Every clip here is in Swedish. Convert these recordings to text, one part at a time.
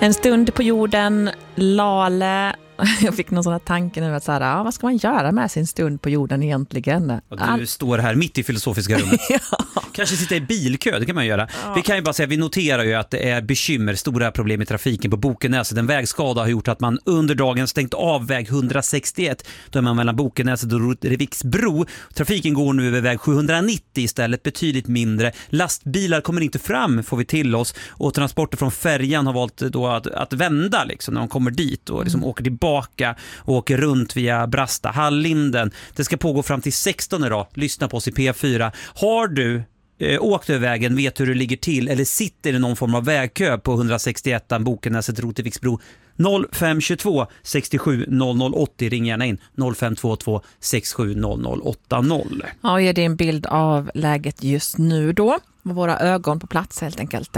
En stund på jorden, Lale. Jag fick någon sån här tanke nu att så här, vad ska man göra med sin stund på jorden egentligen? Och du står här mitt i filosofiska rummet. Ja. Kanske sitta i bilkö, det kan man göra. Vi kan ju bara säga, vi noterar ju att det är bekymmer, stora problem i trafiken på Bokenäset. En vägskada har gjort att man under dagen stängt av väg 161. Då är man mellan Bokenäset och Roteviksbro. Trafiken går nu över väg 790 istället, betydligt mindre. Lastbilar kommer inte fram, får vi till oss. Och transporter från färjan har valt då att vända liksom, när de kommer dit och liksom åker tillbaka och åker runt via Brasta, Hallinden. Det ska pågå fram till 16 idag. Lyssna på oss i P4. Har du åkt över vägen, vet hur det ligger till eller sitter i någon form av vägkö på 161 Bokenäset Roteviksbro, 0522 67 00 80, ring gärna in 0522 67 00 80. Ja, ge dig en bild av läget just nu då, med våra ögon på plats helt enkelt.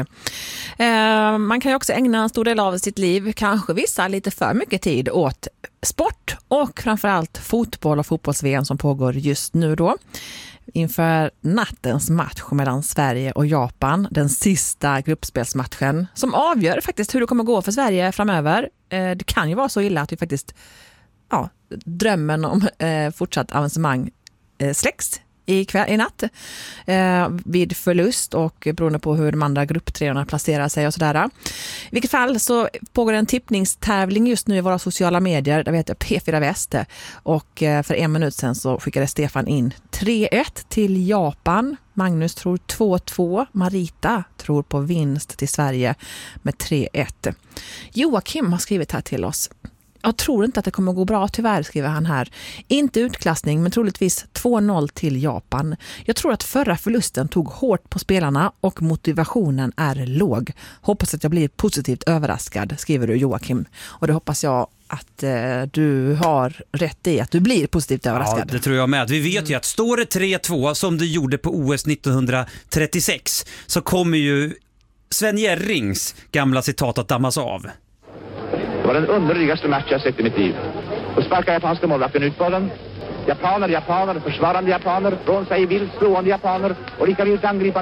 Man kan ju också ägna en stor del av sitt liv, kanske vissa lite för mycket tid, åt sport och framförallt fotboll och fotbolls-VM som pågår just nu då. Inför nattens match mellan Sverige och Japan, den sista gruppspelsmatchen som avgör faktiskt hur det kommer gå för Sverige framöver. Det kan ju vara så illa att vi faktiskt, drömmen om fortsatt avancemang släcks i natt vid förlust och beroende på hur de andra grupptreorna placerar sig och sådär. I vilket fall så pågår en tippningstävling just nu i våra sociala medier, där vi heter P4 Väst, och för 1 minut sedan så skickade Stefan in 3-1 till Japan. Magnus tror 2-2. Marita tror på vinst till Sverige med 3-1. Joakim har skrivit här till oss. Jag tror inte att det kommer att gå bra, tyvärr, skriver han här. Inte utklassning, men troligtvis 2-0 till Japan. Jag tror att förra förlusten tog hårt på spelarna och motivationen är låg. Hoppas att jag blir positivt överraskad, skriver du, Joakim. Och det hoppas jag att du har rätt i, att du blir positivt överraskad. Ja, det tror jag med. Vi vet ju att står det 3-2 som det gjorde på OS 1936 så kommer ju Sven Jerrings gamla citat att dammas av. Det var den underligaste match jag sett i mitt liv. Då sparkar japanska målvakten ut bollen. Japaner, försvarande japaner, från sig vilt slående japaner och lika vilt angripande